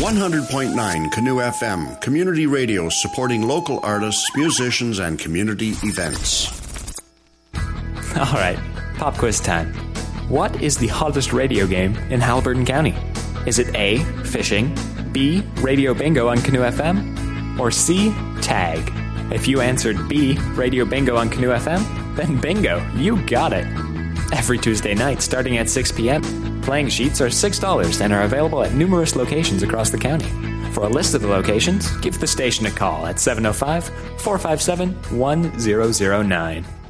100.9 Canoe FM, community radio supporting local artists, musicians, and community events. All right, pop quiz time. What is the hottest radio game in Haliburton County? Is it A, fishing, B, radio bingo on Canoe FM, or C, tag? If you answered B, radio bingo on Canoe FM, then bingo, you got it. Every Tuesday night starting at 6 p.m., playing sheets are $6 and are available at numerous locations across the county. For a list of the locations, give the station a call at 705-457-1009.